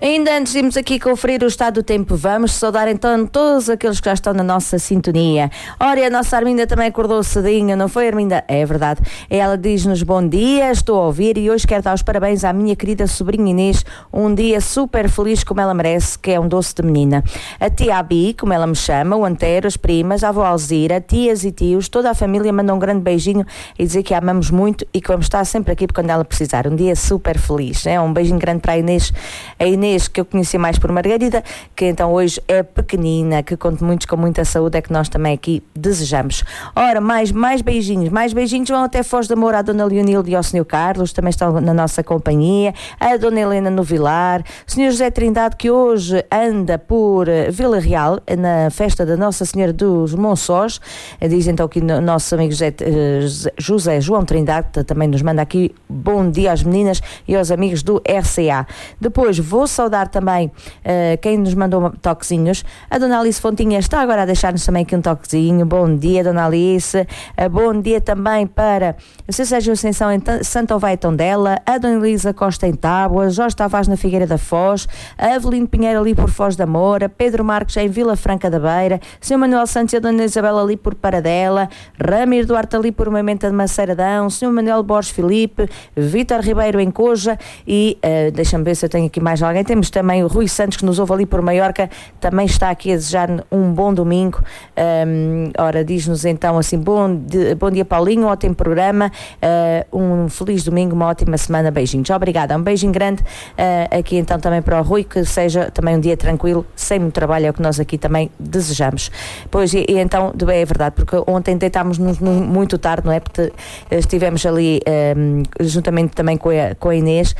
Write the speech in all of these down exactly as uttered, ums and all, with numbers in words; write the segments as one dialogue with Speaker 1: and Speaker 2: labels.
Speaker 1: Ainda antes de irmos aqui conferir o estado do tempo, vamos saudar então todos aqueles que já estão na nossa sintonia. Ora, e a nossa Arminda também acordou cedinho, não foi, Arminda? É verdade. Ela diz-nos bom dia, estou a ouvir e hoje quero dar os parabéns à minha querida sobrinha Inês, um dia super feliz como ela merece, que é um doce de menina. A tia Abi, como ela me chama, o Antero, as primas, a avó Alzira, tias e tios, toda a família manda um grande beijinho e dizer que a amamos muito e que vamos estar sempre aqui quando ela precisar. Um dia super feliz, né? Um beijinho grande para a Inês, a Inês que eu conheci mais por Margarida, que então hoje é pequenina, que conte muitos com muita saúde, é que nós também aqui desejamos. Ora, mais, mais beijinhos, mais beijinhos vão até Foz de Amor à Dona Leonilde e ao senhor Carlos, também estão na nossa companhia, a Dona Helena no Vilar, o senhor José Trindade, que hoje anda por Vila Real, na festa da Nossa Senhora dos Monçós, diz então que o nosso amigo José, José João Trindade também nos manda aqui bom dia às meninas e aos amigos do R C A. Depois vou saudar também uh, quem nos mandou toquezinhos. A Dona Alice Fontinha está agora a deixar-nos também aqui um toquezinho. Bom dia, Dona Alice. Uh, bom dia também para o seu Sérgio Ascensão em Santa Oveia Tondela, a Dona Elisa Costa em Tábuas, Jorge Tavares na Figueira da Foz, a Avelino Pinheiro ali por Foz da Moura, Pedro Marques em Vila Franca da Beira, o senhor Manuel Santos e a Dona Isabel ali por Paradela, Ramiro Duarte ali por Moimenta de Maceiradão, o senhor Manuel Borges Filipe, Vítor Ribeiro em Coja e uh, deixa-me ver se eu tenho aqui mais alguém. Temos também o Rui Santos que nos ouve ali por Maiorca, também está aqui a desejar um bom domingo. Um, ora, diz-nos então assim, bom, de, bom dia Paulinho, um ótimo programa, uh, um feliz domingo, uma ótima semana, beijinhos. Obrigada, um beijinho grande uh, aqui então também para o Rui, que seja também um dia tranquilo, sem muito trabalho, é o que nós aqui também desejamos. Pois, e, e então, é verdade, porque ontem deitámos-nos muito tarde, não é? Porque estivemos ali um, juntamente também com a, com a Inês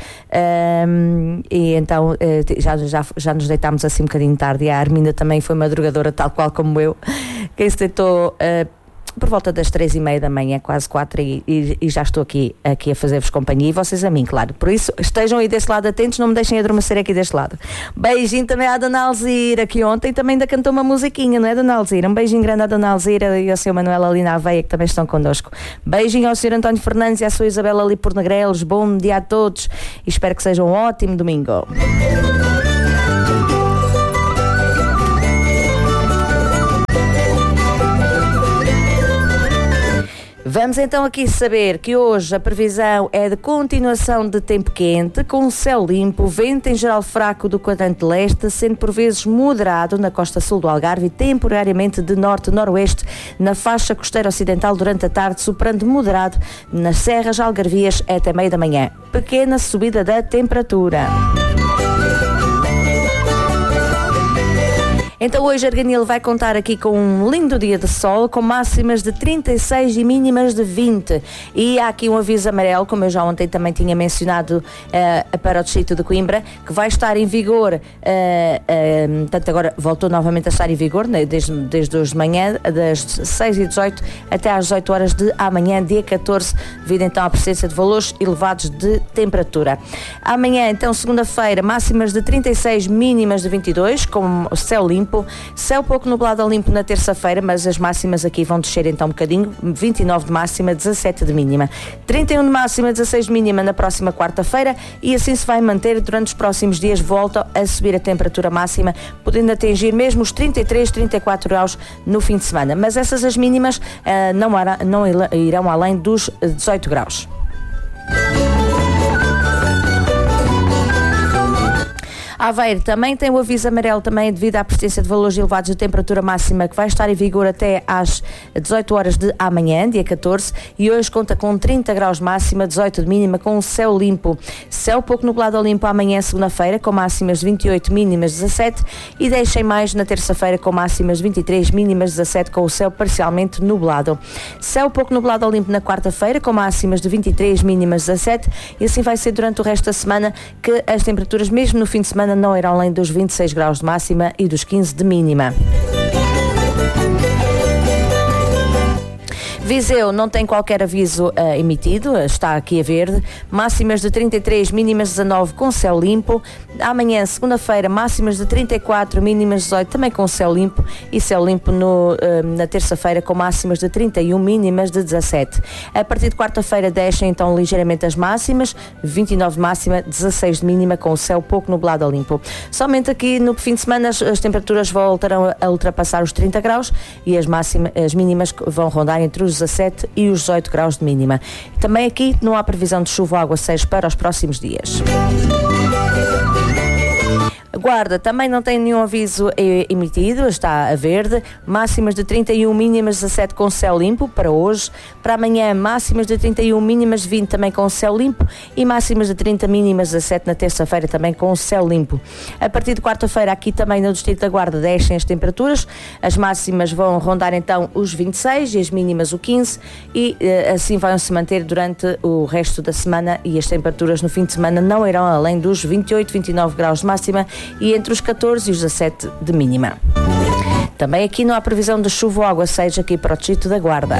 Speaker 1: um, e então uh, já, já, já nos deitámos assim um bocadinho tarde e a Arminda também foi madrugadora tal qual como eu, quem se deitou uh, por volta das três e meia da manhã, quase quatro, e, e, e já estou aqui, aqui a fazer-vos companhia e vocês a mim, claro. Por isso, estejam aí deste lado atentos, não me deixem adormecer aqui deste lado. Beijinho também à Dona Alzira, que ontem também ainda cantou uma musiquinha, não é, Dona Alzira? Um beijinho grande à Dona Alzira e ao seu Manuel ali na Aveia, que também estão connosco. Beijinho ao senhor António Fernandes e à sua Isabela ali por Negrelos. Bom dia a todos e espero que seja um ótimo domingo. Vamos então aqui saber que hoje a previsão é de continuação de tempo quente, com céu limpo, vento em geral fraco do quadrante leste, sendo por vezes moderado na costa sul do Algarve e temporariamente de norte-noroeste na faixa costeira ocidental durante a tarde, superando moderado nas serras algarvias até meia da manhã. Pequena subida da temperatura. Então hoje Arganil vai contar aqui com um lindo dia de sol, com máximas de trinta e seis e mínimas de vinte. E há aqui um aviso amarelo, como eu já ontem também tinha mencionado, uh, para o distrito de Coimbra, que vai estar em vigor, uh, uh, portanto agora voltou novamente a estar em vigor, né, desde, desde hoje de manhã, das seis e dezoito até às dezoito horas de amanhã, dia catorze, devido então à presença de valores elevados de temperatura. Amanhã, então, segunda-feira, máximas de trinta e seis, mínimas de vinte e dois, com o céu limpo. Céu pouco nublado a limpo na terça-feira, mas as máximas aqui vão descer então um bocadinho, vinte e nove de máxima, dezassete de mínima, trinta e um de máxima, dezasseis de mínima na próxima quarta-feira e assim se vai manter durante os próximos dias. Volta a subir a temperatura máxima, podendo atingir mesmo os trinta e três, trinta e quatro graus no fim de semana, mas essas as mínimas uh, não, hará, não irão além dos dezoito graus. Aveiro também tem o aviso amarelo também devido à presença de valores elevados de temperatura máxima que vai estar em vigor até às dezoito horas de amanhã, dia catorze, e hoje conta com trinta graus máxima, dezoito de mínima, com um céu limpo. Céu pouco nublado a limpo amanhã, segunda-feira, com máximas de vinte e oito, mínimas dezassete, e deixem mais na terça-feira com máximas de vinte e três, mínimas dezassete, com o céu parcialmente nublado. Céu pouco nublado a limpo na quarta-feira, com máximas de vinte e três, mínimas dezassete, e assim vai ser durante o resto da semana, que as temperaturas, mesmo no fim de semana, não irão além dos vinte e seis graus de máxima e dos quinze de mínima. Viseu não tem qualquer aviso uh, emitido, está aqui a verde, máximas de trinta e três, mínimas dezanove com céu limpo. Amanhã, segunda-feira, máximas de trinta e quatro, mínimas dezoito, também com céu limpo, e céu limpo no, uh, na terça-feira com máximas de trinta e um, mínimas de dezassete. A partir de quarta-feira descem então ligeiramente as máximas, vinte e nove de máxima, dezasseis de mínima, com o céu pouco nublado a limpo. Somente aqui no fim de semana as, as temperaturas voltarão a ultrapassar os trinta graus e as, máximas, as mínimas vão rondar entre os dezassete e os dezoito graus de mínima. Também aqui não há previsão de chuva ou aguaceiros para os próximos dias. Guarda também não tem nenhum aviso emitido, está a verde, máximas de trinta e um, mínimas dezassete com céu limpo para hoje. Para amanhã, máximas de trinta e um, mínimas de vinte também com céu limpo, e máximas de trinta, mínimas dezassete na terça-feira também com céu limpo. A partir de quarta-feira, aqui também no Distrito da Guarda, descem as temperaturas, as máximas vão rondar então os vinte e seis e as mínimas o quinze, e assim vão se manter durante o resto da semana, e as temperaturas no fim de semana não irão além dos vinte e oito, vinte e nove graus de máxima e entre os catorze e os dezassete de mínima. Também aqui não há previsão de chuva ou aguaceiros aqui para o Distrito da Guarda.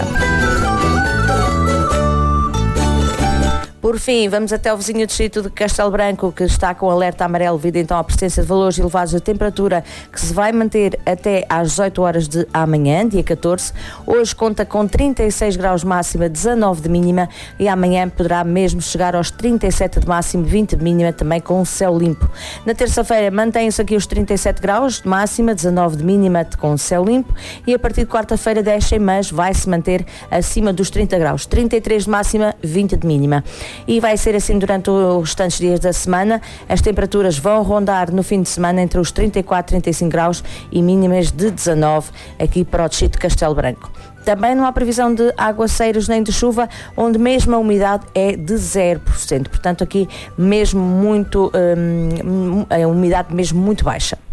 Speaker 1: Por fim, vamos até o vizinho distrito de Castelo Branco, que está com alerta amarelo devido então à presença de valores elevados de temperatura, que se vai manter até às dezoito horas de amanhã, dia catorze. Hoje conta com trinta e seis graus de máxima, dezanove de mínima, e amanhã poderá mesmo chegar aos trinta e sete de máximo, vinte de mínima, também com céu limpo. Na terça-feira mantém-se aqui os trinta e sete graus de máxima, dezanove de mínima, com céu limpo, e a partir de quarta-feira descem, mas vai-se manter acima dos trinta graus, trinta e três de máxima, vinte de mínima. E vai ser assim durante os restantes dias da semana. As temperaturas vão rondar no fim de semana entre os trinta e quatro, trinta e cinco graus e mínimas de dezanove aqui para o distrito de Castelo Branco. Também não há previsão de aguaceiros nem de chuva, onde mesmo a umidade é de zero por cento. Portanto, aqui mesmo muito, hum, a umidade mesmo muito baixa.